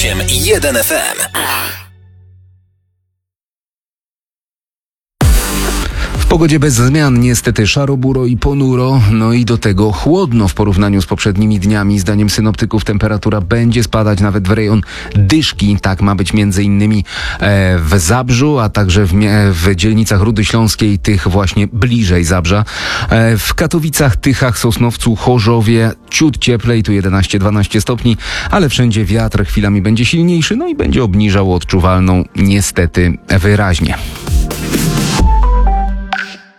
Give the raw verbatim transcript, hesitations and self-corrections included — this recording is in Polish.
osiem i jeden F M. W pogodzie bez zmian, niestety szaro, buro i ponuro, no i do tego chłodno w porównaniu z poprzednimi dniami. Zdaniem synoptyków temperatura będzie spadać nawet w rejon Dyszki. Tak ma być między innymi e, w Zabrzu, a także w, w dzielnicach Rudy Śląskiej, tych właśnie bliżej Zabrza. E, w Katowicach, Tychach, Sosnowcu, Chorzowie ciut cieplej, tu jedenaście dwanaście stopni, ale wszędzie wiatr chwilami będzie silniejszy, no i będzie obniżał odczuwalną niestety wyraźnie.